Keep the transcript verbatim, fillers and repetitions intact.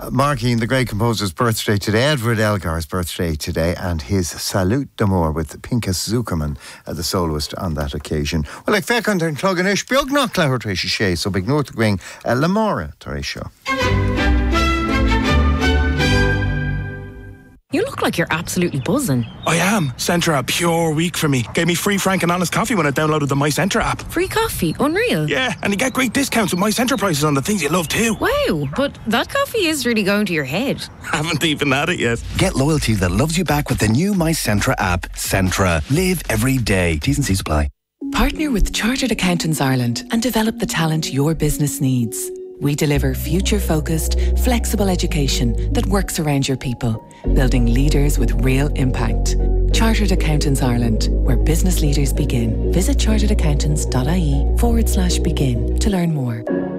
marking the great composer's birthday today, Edward Elgar's birthday today, and his Salute d'Amour with Pinchas Zukerman, uh, the soloist on that occasion. Well, like fecund and cluganish, beagnach lehor tréis sé, so big north gwing, uh, Lamora tréis seo. You look like you're absolutely buzzing. I am. Centra, a pure week for me. Gave me free frank and honest coffee when I downloaded the My Centra app. Free coffee? Unreal. Yeah, and you get great discounts with My Centra prices on the things you love too. Wow, but that coffee is really going to your head. Haven't even had it yet. Get loyalty that loves you back with the new My Centra app. Centra. Live every day. T's and C's apply. Partner with Chartered Accountants Ireland and develop the talent your business needs. We deliver future-focused, flexible education that works around your people, building leaders with real impact. Chartered Accountants Ireland, where business leaders begin. Visit chartered accountants dot I E forward slash begin to learn more.